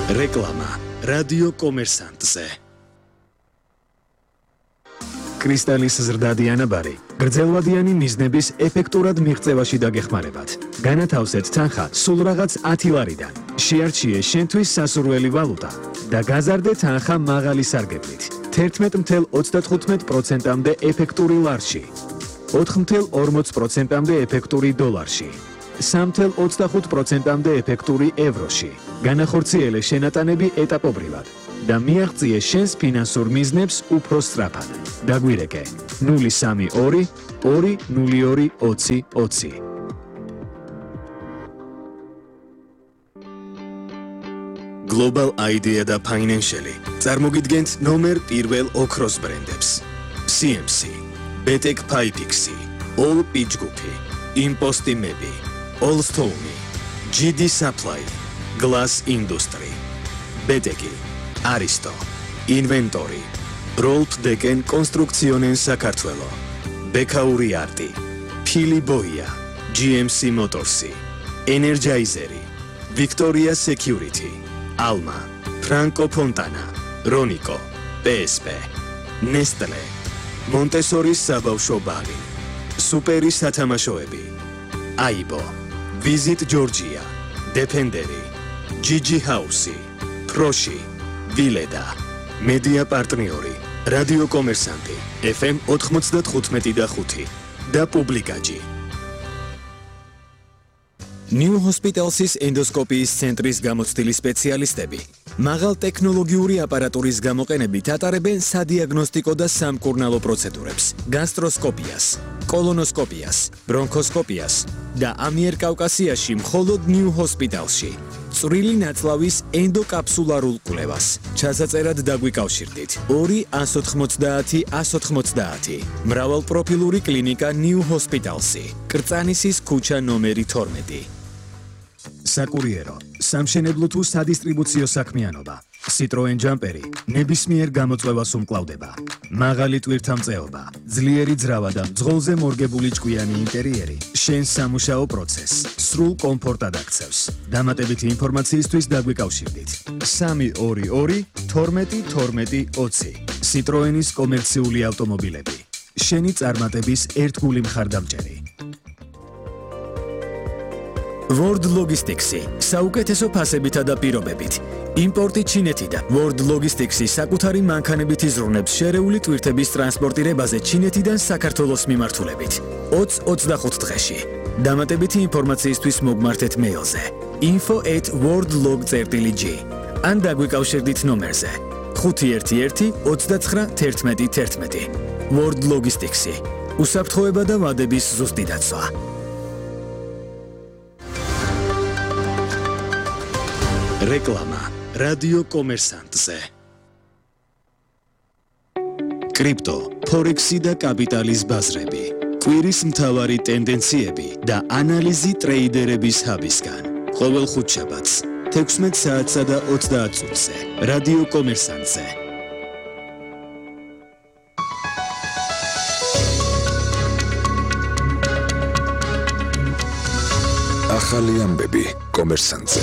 რეკლამა რადიო კომერსანტზე. კრისტალის ზრდადი ანაბარი გრძელვადიანი მიზნების ეფექტურად მიღწევაში დაგეხმარებათ. განათავსეთ თანხა სულ რაღაც 10 ლარიდან. შეარჩიე შენთვის სასურველი ვალუტა და გაზარდე თანხა მაღალი სარგებლით. 11.35%-მდე ეფექტური ლარში, 4.40%-მდე ეფექტური დოლარში, 3.25%-მდე ეფექტური ევროში. განახორციელე შენატანები ეტაპობრივად და მიაღწიე შენს ფინანსურ მიზნებს უფრო სწრაფად. დაგვირეკე 032 202 20 20. Global Idea და Financial წარმოგიდგენთ ნომერ პირველ ოქროს ბრენდებს. CMC, Betek Pipexi, All Pitchgupi, Imposti Mebi, All Stone, GD Supply, Glass Industry, Beteki, Aristo, Inventory, Rolf Deken Construccionen Sakartvelo, Bekauri Arti, Pili Boia, GMC Motorsi, Energizeri, Victoria Security, Alma, Franco Fontana, Ronico, PSP, Nestle, Montessori საბავშვო ბაღი, Superi სათამაშოები, Aibo, Visit Georgia, Defenderi, Gigi House, Proshi, Vileda, Media პარტნიორი, რადიო კომერსანტი, FM 95.5 და პუბლიკაჯი. New Hospitals's ენდოსკოპიის ცენტრის გამოცდილი სპეციალისტები მაღალ ტექნოლოგიური აპარატურის გამოყენებით ატარებენ სადიაგნოსტიკო და სამკურნალო პროცედურებს, გასტროსკოპიას, კოლონოსკოპიას, ბრონქოსკოპიას და ამიერკავკასიაში მხოლოდ New Hospitalsში წვრილი ნაწლავის ენდოკაფსულარულ კვლევას. ჩასაწერად დაგვიკავშირდით 2 190 190. მრავალპროფილური კლინიკა New Hospitalsი, კრწანისის ქუჩა ნომერი 12. საკურიერო, სამშენებლო თუ სადისტრიბუციო საქმიანობა, Citroen ჯამპერი, ნებისმიერ გამოწვევას უმკლავდება. მაღალი ტვირთამწეობა, ძლიერი ძრავა და მძღოლზე მორგებული ჭკვიანი ინტერიერი, შენს სამუშაო პროცესს სრულ კომფორტად აქცევს. დამატებითი ინფორმაციისთვის დაგვიკავშირდით 322 12 12 20. Citroenis კომერციული ავტომობილები, შენი წარმატების ერთგული მხარდამჭერი. World Logistics-ი საუკეთესო ფასებითა და პირობებით. იმპორტი ჩინეთიდან. World Logistics-ი საკუთარი მანქანებით იზრუნებს შერეული ტვირთების ტრანსპორტირებაზე ჩინეთიდან საქართველოს მიმართულებით. 20-25 დღეში. დამატებითი ინფორმაციისთვის მოგმართეთ მეილზე info@worldlog.g ან დაგვიკავშირდით ნომერზე 511 29 11 11. World Logistics-ი უსაფრთხოება და ვადების ზუსტი დაცვა. რეკლამა რადიო კომერსანტზე. კრიპტო, ფორექსი და კაპიტალის ბაზრები, კვირის მთავარი ტენდენციები და ანალიზი ტრეიდერების ჰაბისგან. ყოველ ხუთშაბათს 16 საათსა და 30 წუთზე რადიო კომერსანტზე. ახალი ამბები კომერსანტზე.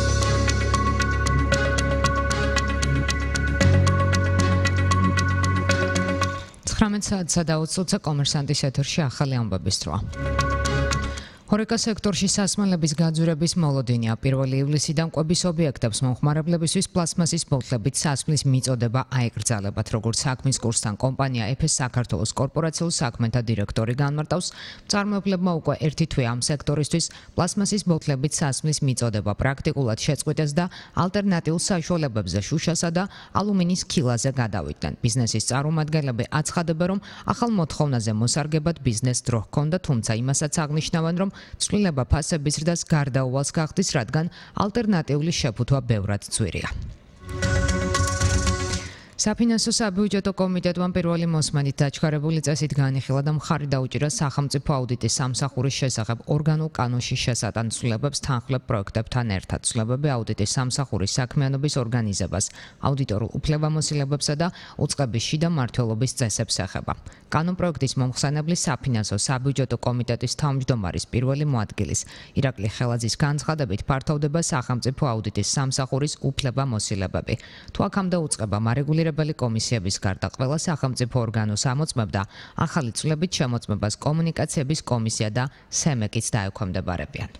19 საათსა და 20 წუთზე კომერსანტის ეთერში ახალი ამბების დროა. Horeca სექტორში სასმელების გაძვირების მოლოდინია. 1 ივლისიდან კვების ობიექტებს მომხმარებლებისთვის პლასმასის ბოთლებით სასმლის მიწოდება აეკრძალებათ. როგორც საქმის კურსთან კომპანია EFES საქართველოს კორპორაციულ საქმეთა დირექტორი განმარტავს, მწარმოებლებმა უკვე ერთი თვე ამ სექტორისთვის პლასმასის ბოთლებით სასმლის მიწოდება პრაქტიკულად შეწყვიტეს და ალტერნატიულ საშუალებებზე შუშასა და ალუმინის ქილაზე გადავიდნენ. ბიზნესის წარმომადგენლები აცხადებენ, რომ ახალ მოთხოვნაზე მოსარგებად ბიზნესს დრო ჰქონდა, თუმცა იმასაც აღნიშნავენ, რომ ცვლილება ფასების ზრდას გარდაუვალს გახდის, რადგან ალტერნატიული შეფუთვა ბევრად ძვირია. საფინანსო საბიუჯეტო კომიტეტმა პირველი მოსმენით დაჩქარებული წესით განიხილა და მხარი დაუჭირა სახელმწიფო აუდიტის სამსახურის შესახებ ორგანულ კანონში შესატან ცვლილებებს თანხლებ პროექტებთან ერთად. ცვლილებები აუდიტის სამსახურის საქმიანობის ორგანიზებას, აუდიტორულ უფლებამოსილებებსა და უწყების შიდა მმართველობის წესებს ეხება. კანონპროექტის მომხსენებლის საფინანსო საბიუჯეტო კომიტეტის თავმჯდომარის პირველი მოადგილის ირაკლი ხელაძის განცხადებით ფართოვდება სახელმწიფო აუდიტის სამსახურის უფლებამოსილებები. თუ აქამდე უწყება მარეგულირებელი კომისიების გარდა ყველა სახელმწიფო ორგანოს ამოწმებდა, ახალი ცვლილებით შემოწმებას კომუნიკაციების კომისია და სემეკიც დაექვემდებარებიან.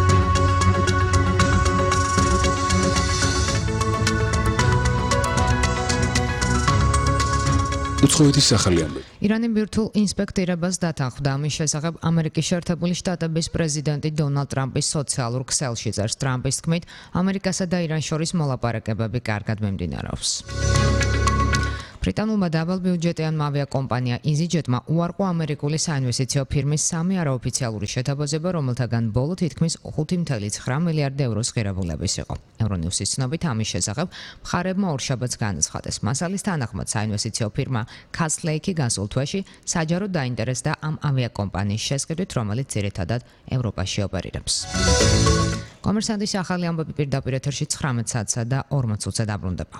უცხოეთის ახალი ამბები. ირანი ბირთვულ ინსპექტირებას დათანხმდა. ამის შესახებ ამერიკის შეერთებული შტატების პრეზიდენტი დონალდ ტრამპის სოციალურ ქსელში წერს. ტრამპის თქმით, ამერიკასა და իրანს შორის მოლაპარაკებები კარგად მიმდინარეობს. ბრიტანულმა დაბალბიუჯეტიანმა ავიაკომპანია EasyJet-მა უარყო ამერიკული საინვესტიციო ფირმის 3 არაოფიციალური შეთავაზება, რომელთაგან ბოლო თითქმის 5.9 მილიარდი ევროს ღირებულების იყო. Euronews-ის ცნობით ამის შესახებ მხარებმა ორშაბათს განაცხადეს. მასალის თანახმად საინვესტიციო ფირმა Castlelake გასულ თვეში საჯაროდ დაინტერესდა ამ ავიაკომპანიის შესყიდვით, რომელიც ძირითადად ევროპაში ოპერირებს. კომერსანტის ახალი ამბები პირდაპირ ეთერში 19 საათსა და 40 წუთზე დაბრუნდება.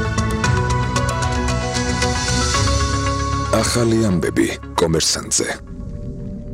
ახალი ამბები კომერსანტზე.